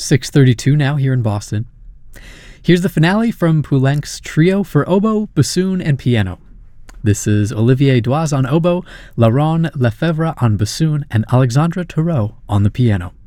6:32 now here in Boston. Here's the finale from Poulenc's Trio for Oboe, Bassoon, and Piano. This is Olivier Doise on oboe, Laurent Lefebvre on bassoon, and Alexandre Tarot on the piano.